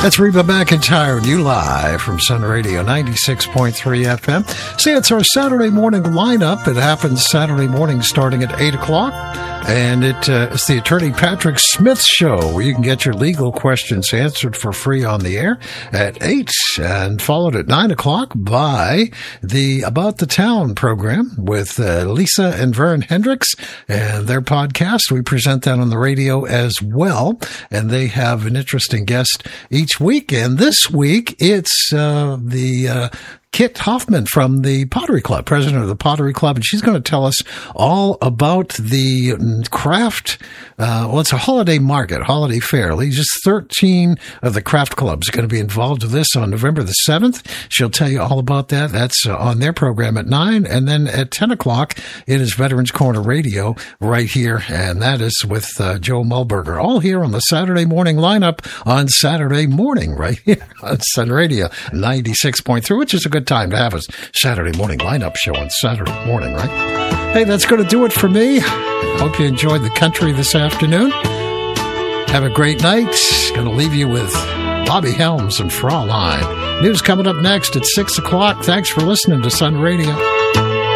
That's Reba McEntire and you live from Sun Radio 96.3 FM. See, it's our Saturday morning lineup. It happens Saturday morning starting at 8 o'clock. And it's the Attorney Patrick Smith Show, where you can get your legal questions answered for free on the air at 8, and followed at 9 o'clock by the About the Town program with Lisa and Vern Hendricks and their podcast. We present that on the radio as well, and they have an interesting guest each week. And this week, it's the Kit Hoffman from the Pottery Club, president of the Pottery Club, and she's going to tell us all about the craft. It's a holiday market, holiday fair. Just 13 of the craft clubs are going to be involved with this on November the 7th. She'll tell you all about that. That's on their program at 9. And then at 10 o'clock, it is Veterans Corner Radio right here. And that is with Joe Mulberger. All here on the Saturday morning lineup on Saturday morning right here on Sun Radio 96.3, which is a good time to have a Saturday morning lineup show on Saturday morning, right? Hey, that's going to do it for me. Hope you enjoyed the country this afternoon. Have a great night. Going to leave you with Bobby Helms and Fraulein. News coming up next at 6 o'clock. Thanks for listening to Sun Radio.